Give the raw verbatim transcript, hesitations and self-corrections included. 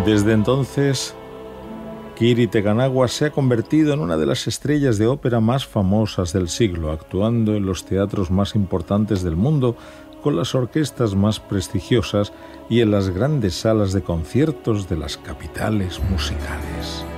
Desde entonces, Kiri Te Kanawa se ha convertido en una de las estrellas de ópera más famosas del siglo, actuando en los teatros más importantes del mundo, con las orquestas más prestigiosas y en las grandes salas de conciertos de las capitales musicales.